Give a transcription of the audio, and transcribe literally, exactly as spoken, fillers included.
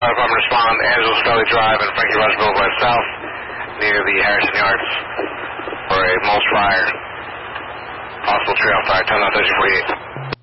I'm respond Angela Scully Drive and Frankie Rush Boulevard South near the Harrison Yards for a mulch fire, possible trail fire, ten nine thirty forty-eight.